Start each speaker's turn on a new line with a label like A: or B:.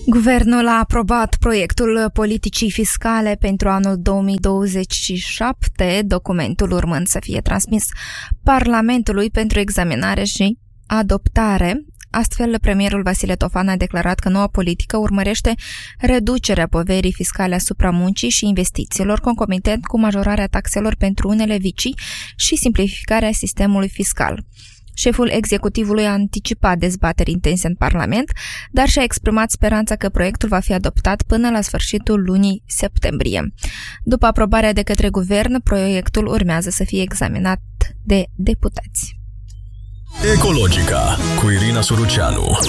A: Guvernul a aprobat proiectul politicii fiscale pentru anul 2027, documentul urmând să fie transmis Parlamentului pentru examinare și adoptare. Astfel, premierul Vasile Tofan a declarat că noua politică urmărește reducerea poverii fiscale asupra muncii și investițiilor, concomitent cu majorarea taxelor pentru unele vicii și simplificarea sistemului fiscal. Șeful executivului a anticipat dezbateri intense în Parlament, dar și-a exprimat speranța că proiectul va fi adoptat până la sfârșitul lunii septembrie. După aprobarea de către guvern, proiectul urmează să fie examinat de deputați.
B: Ecologica cu Irina Suruceanu.